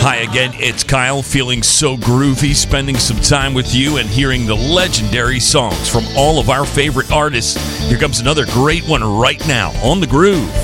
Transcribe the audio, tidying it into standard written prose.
Hi again, it's Kyle, feeling so groovy, spending some time with you and hearing the legendary songs from all of our favorite artists. Here comes another great one right now on The Groove.